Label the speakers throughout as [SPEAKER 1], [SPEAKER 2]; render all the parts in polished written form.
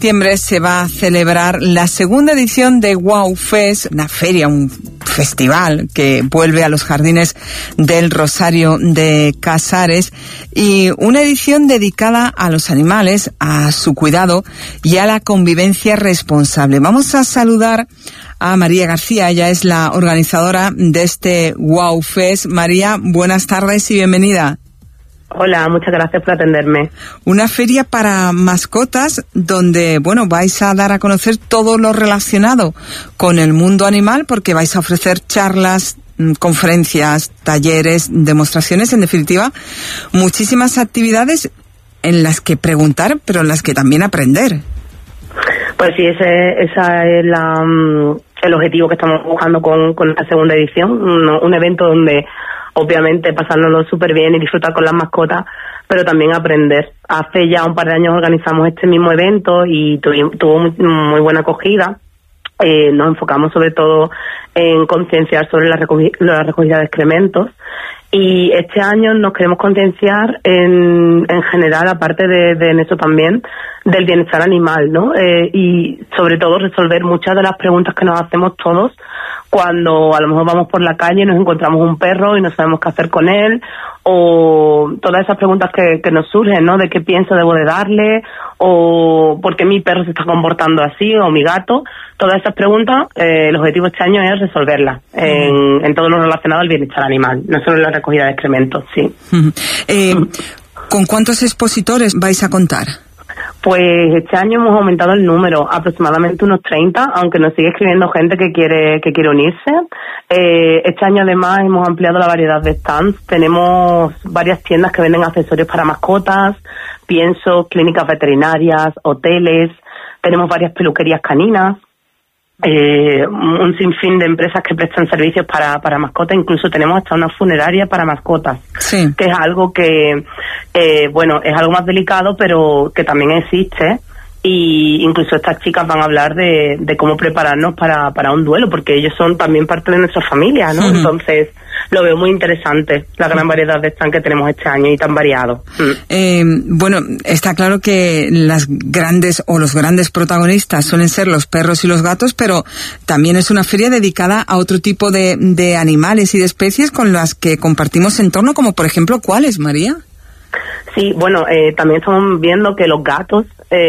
[SPEAKER 1] septiembre se va a celebrar la segunda edición de Wow Fest, una feria, un festival que vuelve a los jardines del Rosario de Casares, y una edición dedicada a los animales, a su cuidado y a la convivencia responsable. Vamos a saludar a María García, ella es la organizadora de este Wow Fest. María, buenas tardes y bienvenida.
[SPEAKER 2] Hola, muchas gracias por atenderme.
[SPEAKER 1] Una feria para mascotas donde, bueno, vais a dar a conocer todo lo relacionado con el mundo animal, porque vais a ofrecer charlas, conferencias, talleres, demostraciones, en definitiva, muchísimas actividades en las que preguntar, pero en las que también aprender.
[SPEAKER 2] Pues sí, esa es el objetivo que estamos buscando con esta segunda edición, un evento donde obviamente pasárnoslo súper bien y disfrutar con las mascotas, pero también aprender. Hace ya un par de años organizamos este mismo evento y tuvo muy buena acogida. Nos enfocamos sobre todo en concienciar sobre la recogida de excrementos, y este año nos queremos concienciar en general, aparte de eso también, del bienestar animal, ¿no? Y sobre todo resolver muchas de las preguntas que nos hacemos todos cuando a lo mejor vamos por la calle y nos encontramos un perro y no sabemos qué hacer con él, o todas esas preguntas que nos surgen, ¿no? De qué pienso debo de darle, o por qué mi perro se está comportando así, o mi gato. Todas esas preguntas, el objetivo este año es resolverlas en todo lo relacionado al bienestar animal, no solo en la recogida de excrementos, sí.
[SPEAKER 1] ¿Con cuántos expositores vais a contar?
[SPEAKER 2] Pues este año hemos aumentado el número, aproximadamente unos 30, aunque nos sigue escribiendo gente que quiere unirse. Este año además hemos ampliado la variedad de stands. Tenemos varias tiendas que venden accesorios para mascotas, piensos, clínicas veterinarias, hoteles. Tenemos varias peluquerías caninas. Un sinfín de empresas que prestan servicios para mascotas, incluso tenemos hasta una funeraria para mascotas, sí, que es algo que, es algo más delicado, pero que también existe, y incluso estas chicas van a hablar de cómo prepararnos para un duelo, porque ellos son también parte de nuestra familia, ¿no? Entonces, lo veo muy interesante, la gran variedad de stands que tenemos este año y tan variado.
[SPEAKER 1] Bueno, está claro que las grandes o los grandes protagonistas suelen ser los perros y los gatos, pero también es una feria dedicada a otro tipo de animales y de especies con las que compartimos entorno, como por ejemplo, ¿cuáles, María?
[SPEAKER 2] Sí, bueno, también estamos viendo que los gatos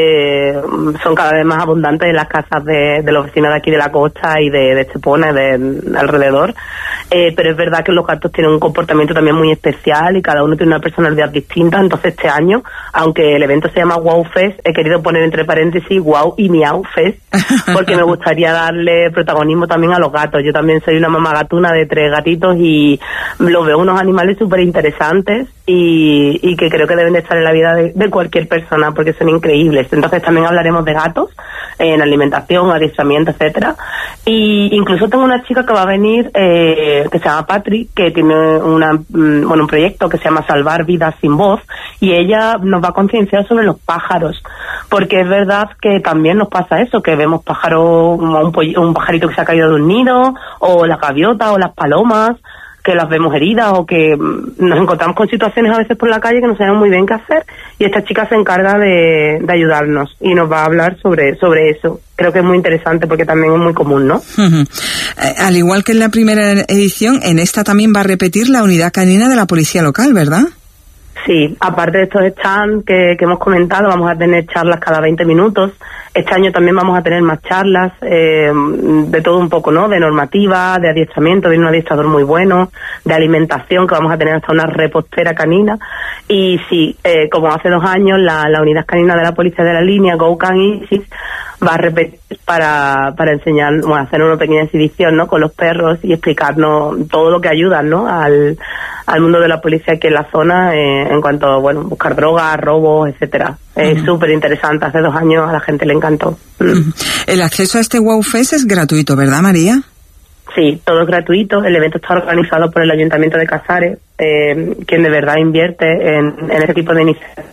[SPEAKER 2] son cada vez más abundantes en las casas de los vecinos de aquí de la costa y de Estepona y de alrededor, pero es verdad que los gatos tienen un comportamiento también muy especial y cada uno tiene una personalidad distinta. Entonces este año, aunque el evento se llama Wow Fest, he querido poner entre paréntesis Wow y Miau Fest, porque me gustaría darle protagonismo también a los gatos. Yo también soy una mamá gatuna de 3 gatitos y los veo unos animales súper interesantes y que creo que deben de estar en la vida de cualquier persona porque son increíbles. Entonces también hablaremos de gatos en alimentación, adiestramiento, etcétera. Y incluso tengo una chica que va a venir que se llama Patri, que tiene un proyecto que se llama Salvar Vidas Sin Voz, y ella nos va a concienciar sobre los pájaros, porque es verdad que también nos pasa eso, que vemos pájaros, un pajarito que se ha caído de un nido, o las gaviotas o las palomas, que las vemos heridas, o que nos encontramos con situaciones a veces por la calle que no sabemos muy bien qué hacer, y esta chica se encarga de ayudarnos y nos va a hablar sobre eso. Creo que es muy interesante porque también es muy común, ¿no?
[SPEAKER 1] Al igual que en la primera edición, en esta también va a repetir la unidad canina de la policía local, ¿verdad?
[SPEAKER 2] Sí, aparte de estos stands que hemos comentado, vamos a tener charlas cada 20 minutos. Este año también vamos a tener más charlas de todo un poco, ¿no? De normativa, de adiestramiento, viene un adiestrador muy bueno, de alimentación, que vamos a tener hasta una repostera canina. Y sí, como hace 2 años, la unidad canina de la policía de la línea, Go Can Isis, va a repetir para enseñar, hacer una pequeña exhibición, ¿no? Con los perros y explicarnos todo lo que ayuda, ¿no? Al mundo de la policía aquí en la zona, en cuanto a, buscar drogas, robos, etcétera. Es súper interesante. Hace 2 años a la gente le encantó.
[SPEAKER 1] El acceso a este Wow Fest es gratuito, ¿verdad, María?
[SPEAKER 2] Sí, todo es gratuito. El evento está organizado por el Ayuntamiento de Casares, quien de verdad invierte en este tipo de iniciativas.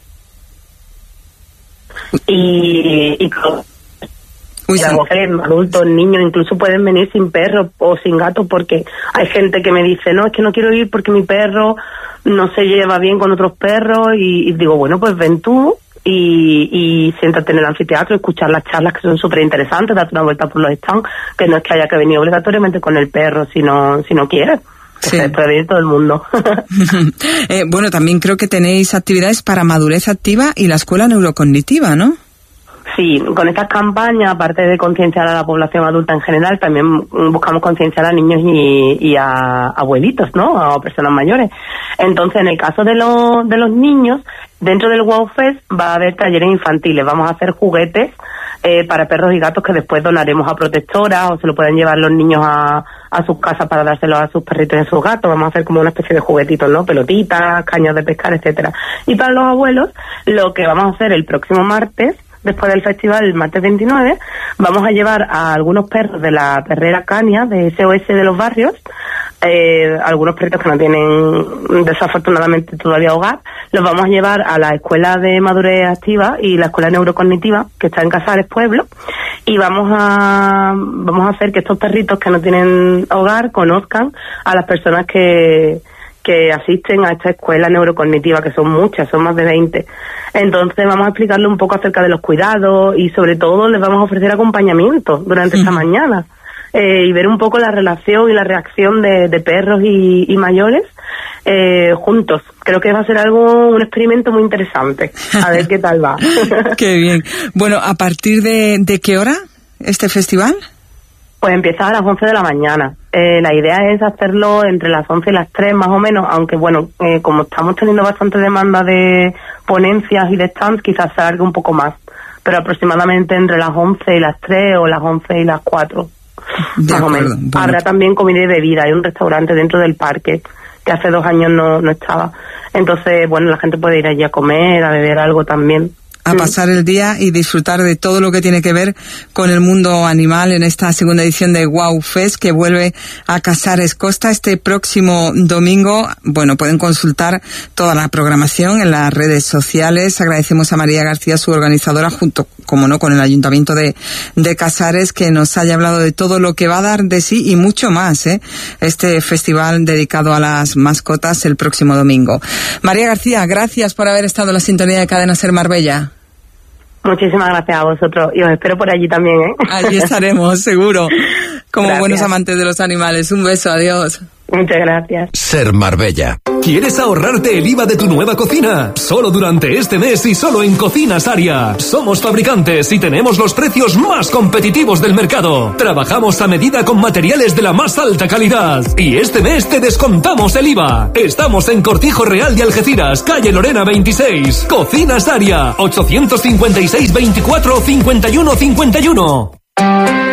[SPEAKER 2] Y adultos, niños, incluso pueden venir sin perro o sin gato, porque hay gente que me dice, no, es que no quiero ir porque mi perro no se lleva bien con otros perros, y digo, bueno, pues ven tú y siéntate en el anfiteatro, escuchar las charlas que son súper interesantes, darte una vuelta por los stands, que no es que haya que venir obligatoriamente con el perro si no quieres. Sí. Puede venir todo el mundo.
[SPEAKER 1] Bueno, también creo que tenéis actividades para madurez activa y la escuela neurocognitiva, ¿no?
[SPEAKER 2] Sí, con estas campañas, aparte de concienciar a la población adulta en general, también buscamos concienciar a niños y a abuelitos, ¿no? A personas mayores. Entonces, en el caso de los niños, dentro del Wow Fest va a haber talleres infantiles. Vamos a hacer juguetes para perros y gatos que después donaremos a protectoras, o se lo pueden llevar los niños a sus casas para dárselos a sus perritos y a sus gatos. Vamos a hacer como una especie de juguetitos, ¿no? Pelotitas, cañas de pescar, etcétera. Y para los abuelos, lo que vamos a hacer el próximo martes, después del festival, el martes 29, vamos a llevar a algunos perros de la perrera Cania, de SOS de los barrios, algunos perritos que no tienen desafortunadamente todavía hogar, los vamos a llevar a la escuela de madurez activa y la escuela neurocognitiva, que está en Casares Pueblo, y vamos a hacer que estos perritos que no tienen hogar conozcan a las personas que asisten a esta escuela neurocognitiva, que son muchas, son más de 20. Entonces vamos a explicarle un poco acerca de los cuidados y sobre todo les vamos a ofrecer acompañamiento durante esta mañana y ver un poco la relación y la reacción de perros y mayores juntos. Creo que va a ser un experimento muy interesante. A ver qué tal va.
[SPEAKER 1] Qué bien. Bueno, ¿a partir de qué hora este festival?
[SPEAKER 2] Pues empieza a las 11 de la mañana. La idea es hacerlo entre las 11 y las 3 más o menos, aunque bueno, como estamos teniendo bastante demanda de ponencias y de stands, quizás se alargue un poco más, pero aproximadamente entre las 11 y las 3 o las 11 y las 4, más o menos. Bueno. Habrá también comida y bebida, hay un restaurante dentro del parque que hace 2 años no estaba, entonces bueno, la gente puede ir allí a comer, a beber algo también.
[SPEAKER 1] A pasar el día y disfrutar de todo lo que tiene que ver con el mundo animal en esta segunda edición de Wow Fest, que vuelve a Casares Costa este próximo domingo. Bueno, pueden consultar toda la programación en las redes sociales. Agradecemos a María García, su organizadora, junto, como no, con el Ayuntamiento de Casares, que nos haya hablado de todo lo que va a dar de sí y mucho más, este festival dedicado a las mascotas el próximo domingo. María García, gracias por haber estado en la sintonía de Cadena Ser Marbella.
[SPEAKER 2] Muchísimas gracias a vosotros y os espero por allí también,
[SPEAKER 1] Allí estaremos, seguro, como gracias. Buenos amantes de los animales. Un beso, adiós.
[SPEAKER 2] Muchas gracias.
[SPEAKER 3] Ser Marbella. ¿Quieres ahorrarte el IVA de tu nueva cocina? Solo durante este mes y solo en Cocinas Aria. Somos fabricantes y tenemos los precios más competitivos del mercado. Trabajamos a medida con materiales de la más alta calidad. Y este mes te descontamos el IVA. Estamos en Cortijo Real de Algeciras, calle Lorena 26. Cocinas Aria, 856 24 51 51.